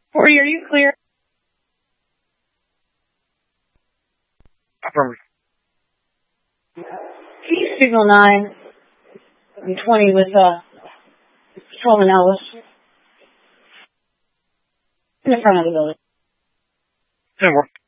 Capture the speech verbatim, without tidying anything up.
Forty, are you clear? Affirmative. Can you signal nine and twenty with uh, Patrolman Ellis in the front of the building? ten more.